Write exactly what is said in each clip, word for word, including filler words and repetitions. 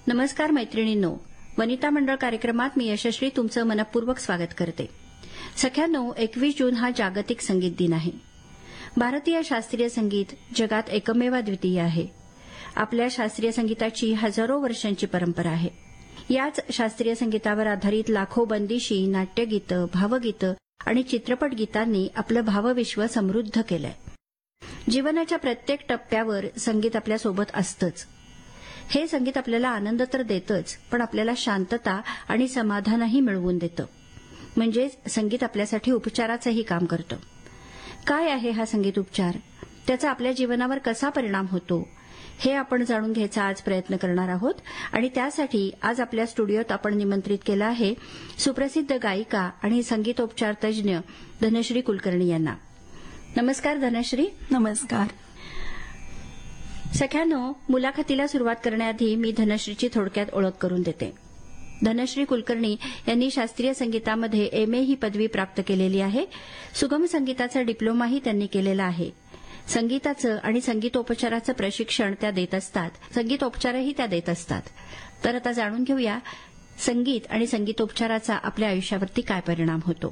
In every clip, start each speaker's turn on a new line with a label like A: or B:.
A: नमस्कार मैत्रिणींनो, वनिता मंडळ कार्यक्रमात मी यशस्वी तुमचं मनपूर्वक स्वागत करते. सख्यांनो, एकवीस जून हा जागतिक संगीत दिन आहे. भारतीय शास्त्रीय संगीत जगात एकमेव द्वितीय आहे. आपल्या शास्त्रीय संगीताची हजारो वर्षांची परंपरा आहे. याच शास्त्रीय संगीतावर आधारित लाखो बंदिशी, नाट्यगीतं, भावगीतं आणि चित्रपट गीतांनी आपलं भावविश्व समृद्ध केलंय. जीवनाच्या प्रत्येक टप्प्यावर संगीत आपल्यासोबत असतंच. हे संगीत आपल्याला आनंद तर देतच, पण आपल्याला शांतता आणि समाधानही मिळवून देतं. म्हणजेच संगीत आपल्यासाठी उपचाराचंही काम करतं. काय आहे हा संगीत उपचार? त्याचा आपल्या जीवनावर कसा परिणाम होतो, हे आपण जाणून घ्यायचा आज प्रयत्न करणार आहोत. आणि त्यासाठी आज आपल्या स्टुडिओत आपण निमंत्रित केलं आहे सुप्रसिद्ध गायिका आणि संगीतोपचार तज्ज्ञ धनश्री कुलकर्णी यांना. नमस्कार धनश्री.
B: नमस्कार.
A: सख्यांनो, मुलाखतीला सुरुवात करण्याआधी मी धनश्रीची थोडक्यात ओळख करून देते. धनश्री कुलकर्णी यांनी शास्त्रीय संगीतामध्ये एम ए ही पदवी प्राप्त केलेली आहे. सुगम संगीताचा डिप्लोमाही त्यांनी केलेला आहे. संगीताचं आणि संगीतोपचाराचं प्रशिक्षण त्या देत असतात. संगीतोपचारही त्या देत असतात. तर आता जाणून घेऊया संगीत आणि संगीतोपचाराचा आपल्या आयुष्यावरती काय परिणाम होतो.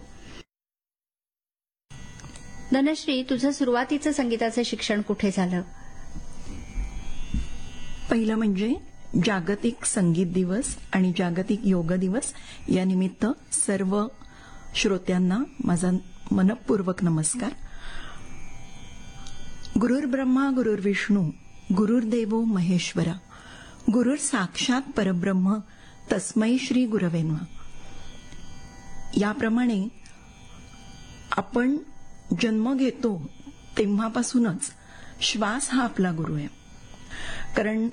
A: धनश्री, तुझं सुरुवातीचं संगीताचं शिक्षण कुठे झालं?
B: पहिलं म्हणजे जागतिक संगीत दिवस आणि जागतिक योग दिवस या निमित्त सर्व श्रोत्यांना माझा मनपूर्वक नमस्कार. गुरुर् ब्रह्मा गुरुर्विष्णू गुरुर्देवो महेश्वरा गुरुर साक्षात परब्रह्म तस्मै श्री गुरवे नमः. याप्रमाणे आपण जन्म घेतो तेव्हापासूनच श्वास हा आपला गुरु आहे. कारण